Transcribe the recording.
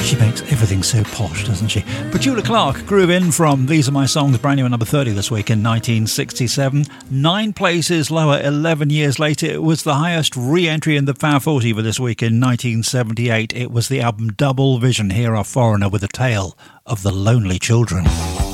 She makes everything so posh, doesn't she? Petula Clark, Groove In from These Are My Songs, brand new at number 30 this week in 1967. 9 places lower 11 years later. It was the highest re-entry in the Fab 40 for this week in 1978. It was the album Double Vision. Here are Foreigner with a Tale of the Lonely Children.